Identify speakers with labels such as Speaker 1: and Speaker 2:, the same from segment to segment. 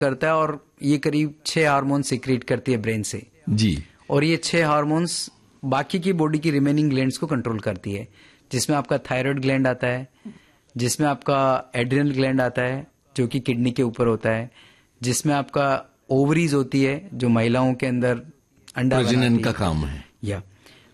Speaker 1: करता है और ये करीब 6 हार्मोन सीक्रेट करती है ब्रेन से
Speaker 2: जी।
Speaker 1: और ये 6 हार्मोन्स बाकी की बॉडी की रिमेनिंग ग्लैंड्स को कंट्रोल करती है, जिसमें आपका थायराइड ग्लैंड आता है, जिसमें आपका एड्रिनल ग्लैंड आता है जो कि किडनी के ऊपर होता है, जिसमें आपका ओवरीज होती है जो महिलाओं के अंदर अंडा
Speaker 2: प्रजनन का काम है,
Speaker 1: या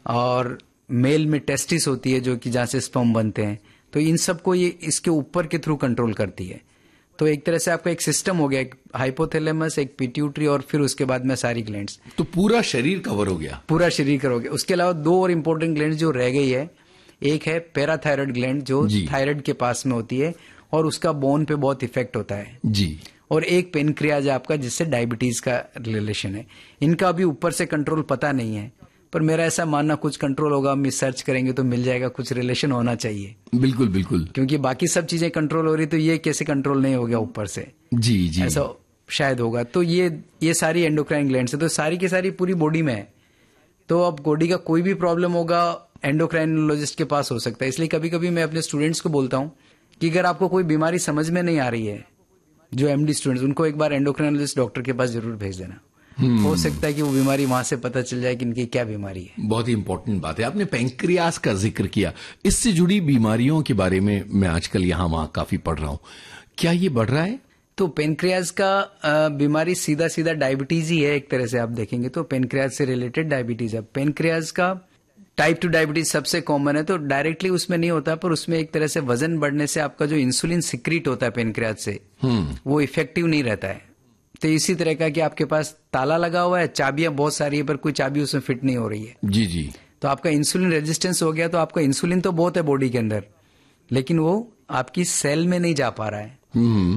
Speaker 1: और मेल में टेस्टिस होती है जो कि जहां से स्पर्म बनते हैं। तो इन सबको ये इसके ऊपर के थ्रू कंट्रोल करती है। तो एक तरह से आपका एक सिस्टम हो गया, एक हाइपोथैलेमस, एक पिट्यूटरी और फिर उसके बाद में सारी ग्लैंड्स।
Speaker 2: तो पूरा शरीर कवर हो गया,
Speaker 1: पूरा शरीर कवर हो गया। उसके अलावा 2 और इम्पोर्टेंट ग्लैंड्स जो रह गई है, एक है पैराथायराइड ग्लैंड जो थायराइड के पास में होती है और उसका बोन पे बहुत इफेक्ट होता है
Speaker 2: जी,
Speaker 1: और एक पेनक्रियाज आपका जिससे डायबिटीज का रिलेशन है। इनका अभी ऊपर से कंट्रोल पता नहीं है, पर मेरा ऐसा मानना कुछ कंट्रोल होगा, हम सर्च करेंगे तो मिल जाएगा, कुछ रिलेशन होना चाहिए।
Speaker 2: बिल्कुल बिल्कुल,
Speaker 1: क्योंकि बाकी सब चीजें कंट्रोल हो रही तो ये कैसे कंट्रोल नहीं हो गया ऊपर से।
Speaker 2: जी जी,
Speaker 1: ऐसा शायद होगा। तो ये सारी एंडोक्राइन ग्लैंड्स है, तो सारी की सारी पूरी बॉडी में है। तो अब बॉडी का कोई भी प्रॉब्लम होगा एंडोक्राइनोलॉजिस्ट के पास हो सकता है। इसलिए कभी कभी मैं अपने स्टूडेंट्स को बोलता हूं कि अगर आपको कोई बीमारी समझ में नहीं आ रही है, जो एमडी स्टूडेंट्स, उनको एक बार एंडोक्राइनोलॉजिस्ट डॉक्टर के पास जरूर भेज देना। हो सकता है कि वो बीमारी वहां से पता चल जाए कि इनकी क्या बीमारी है।
Speaker 2: बहुत ही इंपॉर्टेंट बात है, आपने पैंक्रियास का जिक्र किया। इससे जुड़ी बीमारियों के बारे में मैं आजकल यहाँ वहां काफी पढ़ रहा हूँ, क्या ये बढ़ रहा है?
Speaker 1: तो पेनक्रियाज का बीमारी सीधा सीधा डायबिटीज ही है। एक तरह से आप देखेंगे तो पेनक्रियाज से रिलेटेड डायबिटीज है। पेनक्रियाज का टाइप 2 डायबिटीज सबसे कॉमन है, तो डायरेक्टली उसमें नहीं होता, पर उसमें एक तरह से वजन बढ़ने से आपका जो इंसुलिन सिक्रीट होता है पेनक्रियाज से, वो इफेक्टिव नहीं रहता है। तो इसी तरह का कि आपके पास ताला लगा हुआ है, चाबियां बहुत सारी है, पर कोई चाबी उसमें फिट नहीं हो रही है।
Speaker 2: जी जी,
Speaker 1: तो आपका इंसुलिन रेजिस्टेंस हो गया, तो आपका इंसुलिन तो बहुत है बॉडी के अंदर, लेकिन वो आपकी सेल में नहीं जा पा रहा है।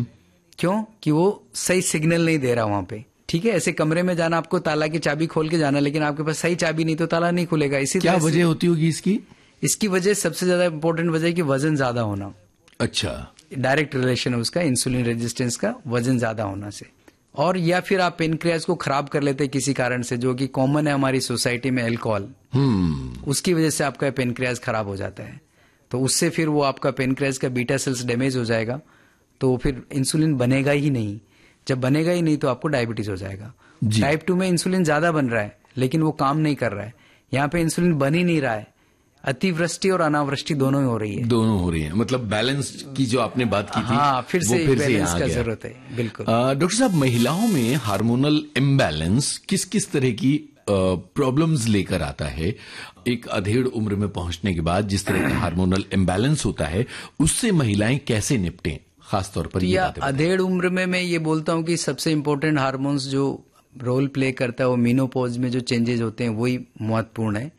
Speaker 1: क्यों? कि वो सही सिग्नल नहीं दे रहा वहां पे। ठीक है, ऐसे कमरे में जाना, आपको ताला की चाबी खोल के जाना, लेकिन आपके पास सही चाबी नहीं तो ताला नहीं खुलेगा। इसी
Speaker 2: क्या वजह होती होगी इसकी?
Speaker 1: इसकी वजह सबसे ज्यादा इंपॉर्टेंट वजह है कि वजन ज्यादा होना।
Speaker 2: अच्छा,
Speaker 1: डायरेक्ट रिलेशन है उसका इंसुलिन रेजिस्टेंस का वजन ज्यादा होना से। और या फिर आप पेनक्रियाज को खराब कर लेते हैं किसी कारण से, जो कि कॉमन है हमारी सोसाइटी में, अल्कोहल, उसकी वजह से आपका पेनक्रियाज खराब हो जाता है। तो उससे फिर वो आपका पेनक्रियाज का बीटा सेल्स डैमेज हो जाएगा, तो फिर इंसुलिन बनेगा ही नहीं। जब बनेगा ही नहीं तो आपको डायबिटीज हो जाएगा। टाइप 2 में इंसुलिन ज्यादा बन रहा है, लेकिन वो काम नहीं कर रहा है। यहाँ पे इंसुलिन बन ही नहीं रहा है, अतिवृष्टि और अनावृष्टि दोनों ही हो रही है।
Speaker 2: दोनों हो रही है, मतलब बैलेंस की जो आपने बात की थी,
Speaker 1: हाँ, फिर से बैलेंस का जरूरत है। बिल्कुल
Speaker 2: डॉक्टर साहब, महिलाओं में हार्मोनल इम्बैलेंस किस किस तरह की प्रॉब्लम्स लेकर आता है? एक अधेड़ उम्र में पहुंचने के बाद जिस तरह का हार्मोनल इम्बैलेंस होता है, उससे महिलाएं कैसे निपटें, खासतौर पर ये बातें बताएं।
Speaker 1: अधेड़ उम्र में मैं ये बोलता हूँ कि सबसे इम्पोर्टेंट हार्मोन्स जो रोल प्ले करता है वो मीनोपॉज में जो चेंजेस होते हैं वही महत्वपूर्ण है।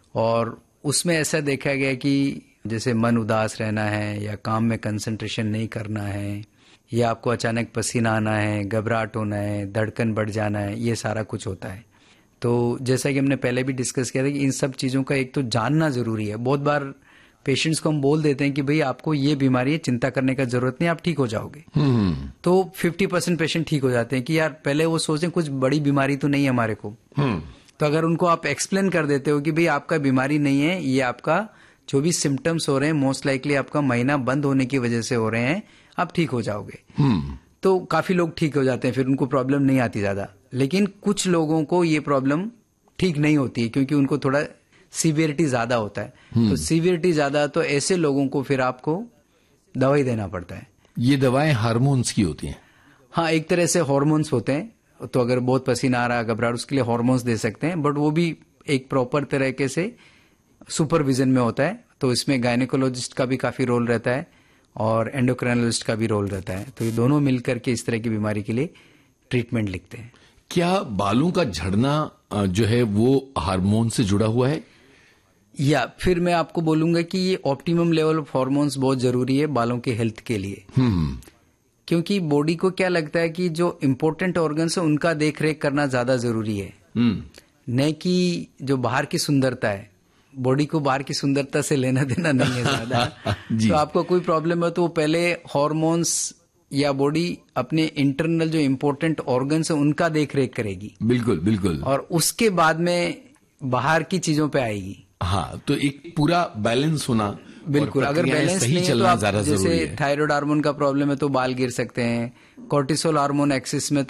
Speaker 1: और उसमें ऐसा देखा गया कि जैसे मन उदास रहना है, या काम में कंसंट्रेशन नहीं करना है, या आपको अचानक पसीना आना है, घबराहट होना है, धड़कन बढ़ जाना है, ये सारा कुछ होता है। तो जैसा कि हमने पहले भी डिस्कस किया था कि इन सब चीज़ों का एक तो जानना जरूरी है। बहुत बार पेशेंट्स को हम बोल देते हैं कि भाई आपको ये बीमारी है, चिंता करने का जरूरत नहीं, आप ठीक हो जाओगे। तो 50% पेशेंट ठीक हो जाते हैं कि यार पहले वो सोचते हैं कुछ बड़ी बीमारी तो नहीं है हमारे को। तो अगर उनको आप एक्सप्लेन कर देते हो कि भाई आपका बीमारी नहीं है, ये आपका जो भी सिम्टम्स हो रहे हैं मोस्ट लाइकली आपका महीना बंद होने की वजह से हो रहे हैं, आप ठीक हो जाओगे। तो काफी लोग ठीक हो जाते हैं, फिर उनको प्रॉब्लम नहीं आती ज्यादा। लेकिन कुछ लोगों को ये प्रॉब्लम ठीक नहीं होती है क्योंकि उनको थोड़ा सीवियरिटी ज्यादा होता है। तो सीवियरिटी ज्यादा, तो ऐसे लोगों को फिर आपको दवाई देना पड़ता है।
Speaker 2: ये दवाएं हार्मोन्स की होती हैं?
Speaker 1: हाँ, एक तरह से हार्मोन्स होते हैं। तो अगर बहुत पसीना आ रहा, घबराहट, उसके लिए हार्मोन्स दे सकते हैं, बट वो भी एक प्रॉपर तरीके से सुपरविजन में होता है। तो इसमें गायनेकोलॉजिस्ट का भी काफी रोल रहता है और एंडोक्राइनोलॉजिस्ट का भी रोल रहता है। तो ये दोनों मिलकर के इस तरह की बीमारी के लिए ट्रीटमेंट लिखते हैं।
Speaker 2: क्या बालों का झड़ना जो है वो हार्मोन से जुड़ा हुआ है?
Speaker 1: या फिर मैं आपको बोलूंगा कि ये ऑप्टिमम लेवल ऑफ हार्मोन्स बहुत जरूरी है बालों के हेल्थ के लिए। क्योंकि बॉडी को क्या लगता है कि जो इम्पोर्टेंट ऑर्गन्स है उनका देख रेख करना ज्यादा जरूरी है, न कि जो बाहर की सुंदरता है। बॉडी को बाहर की सुंदरता से लेना देना नहीं है ज्यादा। तो आपको कोई प्रॉब्लम है तो वो पहले हार्मोन्स या बॉडी अपने इंटरनल जो इम्पोर्टेंट ऑर्गन्स है उनका देख रेख करेगी।
Speaker 2: बिल्कुल बिल्कुल।
Speaker 1: और उसके बाद में बाहर की चीजों पे आएगी।
Speaker 2: हाँ, तो एक पूरा बैलेंस होना
Speaker 1: बिल्कुल, अगर बैलेंस
Speaker 2: सही
Speaker 1: नहीं है तो
Speaker 2: चलना
Speaker 1: आप
Speaker 2: ज्यादा जरूरी
Speaker 1: जैसे
Speaker 2: है।
Speaker 1: थायराइड हार्मोन का प्रॉब्लम है तो बाल गिर सकते हैं, कोर्टिसोल हार्मोन एक्सिस में